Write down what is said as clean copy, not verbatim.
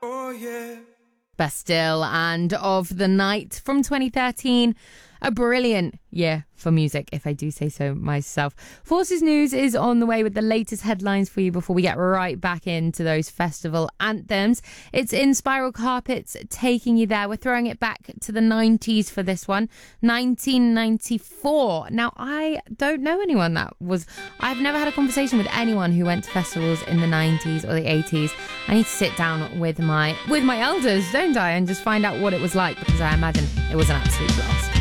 Bastille and Of the Night from 2013. A brilliant year for music, if I do say so myself. Forces News is on the way with the latest headlines for you before we get right back into those festival anthems. It's In Spiral Carpets, Taking You There. We're throwing it back to the 90s for this one. 1994. Now, I don't know anyone I've never had a conversation with anyone who went to festivals in the 90s or the 80s. I need to sit down with my elders, don't I, and just find out what it was like, because I imagine it was an absolute blast.